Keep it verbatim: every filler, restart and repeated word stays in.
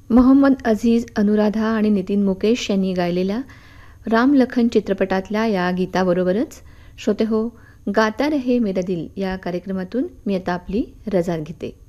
मोहम्मद अझीज, अनुराधा आणि नितीन मुकेश यांनी गायलेल्या राम लखन चित्रपटातल्या या गीताबरोबरच श्रोते हो, गाता रहे मेरा दिल या कार्यक्रमातून मी आता आपली रजा घेते.